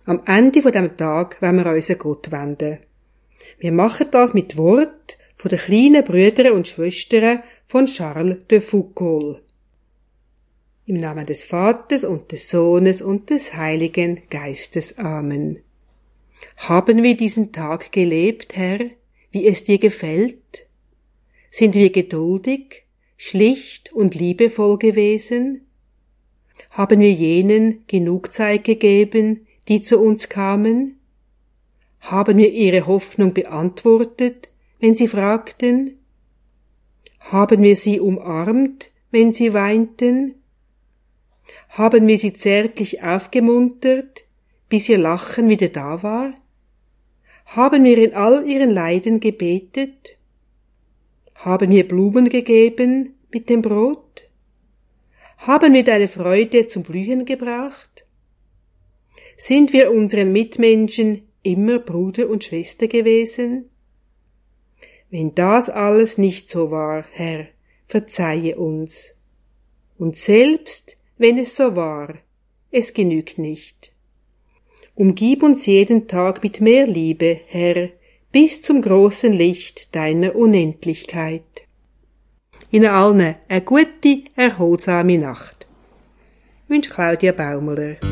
Am Ende von diesem Tag wollen wir an unseren Gott wenden. Wir machen das mit Wort von den kleinen Brüdern und Schwestern von Charles de Foucault. Im Namen des Vaters und des Sohnes und des Heiligen Geistes. Amen. Haben wir diesen Tag gelebt, Herr, wie es dir gefällt? Sind wir geduldig, schlicht und liebevoll gewesen? Haben wir jenen genug Zeit gegeben, die zu uns kamen? Haben wir ihre Hoffnung beantwortet, wenn sie fragten? Haben wir sie umarmt, wenn sie weinten? Haben wir sie zärtlich aufgemuntert, bis ihr Lachen wieder da war? Haben wir in all ihren Leiden gebetet? Haben wir Blumen gegeben mit dem Brot? Haben wir deine Freude zum Blühen gebracht? Sind wir unseren Mitmenschen immer Bruder und Schwester gewesen? Wenn das alles nicht so war, Herr, verzeihe uns. Und selbst wenn es so war, es genügt nicht. Umgib uns jeden Tag mit mehr Liebe, Herr, bis zum großen Licht deiner Unendlichkeit. Ihnen allen eine gute, erholsame Nacht. Wünscht Claudia Baumler.